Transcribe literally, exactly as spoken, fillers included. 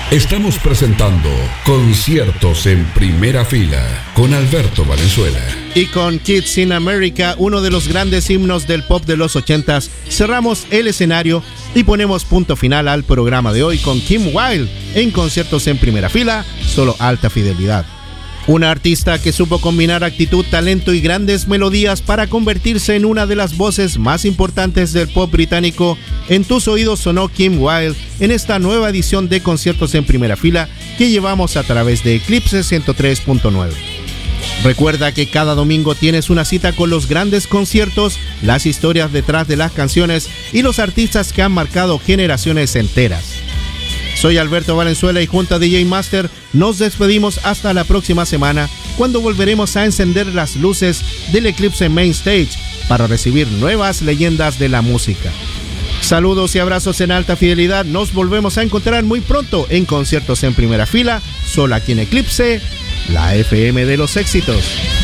Estamos presentando Conciertos en Primera Fila con Alberto Valenzuela. Y con Kids in America, uno de los grandes himnos del pop de los ochentas, cerramos el escenario y ponemos punto final al programa de hoy con Kim Wilde en Conciertos en Primera Fila, solo alta fidelidad. Una artista que supo combinar actitud, talento y grandes melodías para convertirse en una de las voces más importantes del pop británico. En tus oídos sonó Kim Wilde en esta nueva edición de Conciertos en Primera Fila que llevamos a través de Eclipse ciento tres punto nueve. Recuerda que cada domingo tienes una cita con los grandes conciertos, las historias detrás de las canciones y los artistas que han marcado generaciones enteras. Soy Alberto Valenzuela y junto a D J Master nos despedimos hasta la próxima semana, cuando volveremos a encender las luces del Eclipse Main Stage para recibir nuevas leyendas de la música. Saludos y abrazos en alta fidelidad. Nos volvemos a encontrar muy pronto en Conciertos en Primera Fila, solo aquí en Eclipse, la F M de los éxitos.